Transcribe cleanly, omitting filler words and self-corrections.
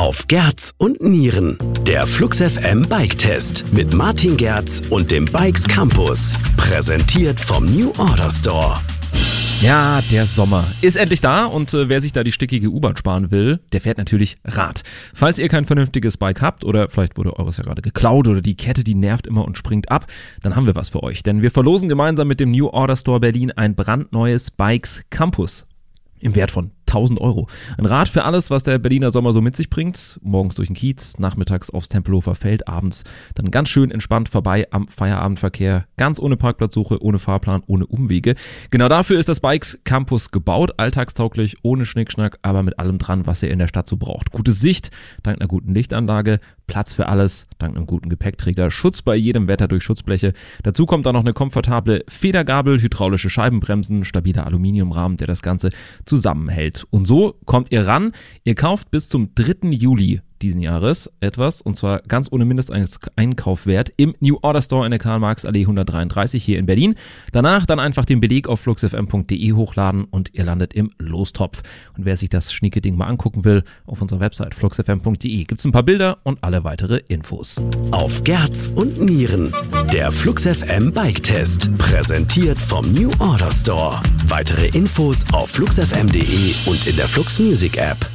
Auf Gerz und Nieren. Der Flux FM Bike Test mit Martin Gerz und dem Bikes Campus. Präsentiert vom New Order Store. Ja, der Sommer ist endlich da und wer sich da die stickige U-Bahn sparen will, der fährt natürlich Rad. Falls ihr kein vernünftiges Bike habt oder vielleicht wurde eures ja gerade geklaut oder die Kette, die nervt immer und springt ab, dann haben wir was für euch. Denn wir verlosen gemeinsam mit dem New Order Store Berlin ein brandneues Bikes Campus im Wert von 1.000 Euro. Ein Rad für alles, was der Berliner Sommer so mit sich bringt. Morgens durch den Kiez, nachmittags aufs Tempelhofer Feld, abends dann ganz schön entspannt vorbei am Feierabendverkehr. Ganz ohne Parkplatzsuche, ohne Fahrplan, ohne Umwege. Genau dafür ist das Bikes Campus gebaut. Alltagstauglich, ohne Schnickschnack, aber mit allem dran, was ihr in der Stadt so braucht. Gute Sicht, dank einer guten Lichtanlage. Platz für alles, dank einem guten Gepäckträger. Schutz bei jedem Wetter durch Schutzbleche. Dazu kommt dann noch eine komfortable Federgabel, hydraulische Scheibenbremsen, stabiler Aluminiumrahmen, der das Ganze zusammenhält. Und so kommt ihr ran. Ihr kauft bis zum 3. Juli diesen Jahres etwas, und zwar ganz ohne Mindesteinkaufwert im New Order Store in der Karl-Marx-Allee 133 hier in Berlin. Danach dann einfach den Beleg auf fluxfm.de hochladen und ihr landet im Lostopf. Und wer sich das schnieke Ding mal angucken will, auf unserer Website fluxfm.de gibt's ein paar Bilder und alle weitere Infos. Auf Gerz und Nieren. Der Flux FM Bike Test. Präsentiert vom New Order Store. Weitere Infos auf fluxfm.de und in der Flux Music App.